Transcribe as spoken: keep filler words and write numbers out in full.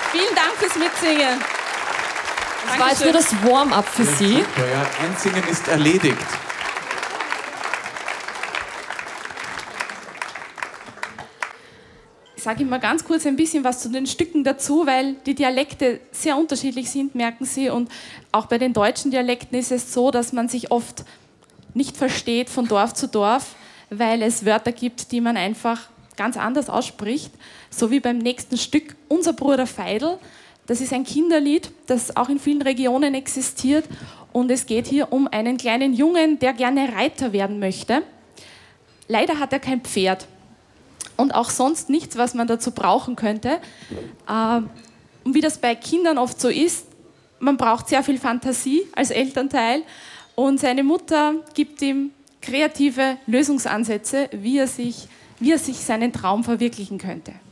Vielen Dank fürs Mitsingen. Das war jetzt nur das Warm-up für Ja, Sie. super, ja, Einsingen ist erledigt. Ich sage immer ganz kurz ein bisschen was zu den Stücken dazu, weil die Dialekte sehr unterschiedlich sind, merken Sie. Und auch bei den deutschen Dialekten ist es so, dass man sich oft nicht versteht von Dorf zu Dorf, weil es Wörter gibt, die man einfach ganz anders ausspricht. So wie beim nächsten Stück Unser Bruder Veidl. Das ist ein Kinderlied, das auch in vielen Regionen existiert. Und es geht hier um einen kleinen Jungen, der gerne Reiter werden möchte. Leider hat er kein Pferd. Und auch sonst nichts, was man dazu brauchen könnte. Und wie das bei Kindern oft so ist, man braucht sehr viel Fantasie als Elternteil. Und seine Mutter gibt ihm kreative Lösungsansätze, wie er sich, wie er sich seinen Traum verwirklichen könnte.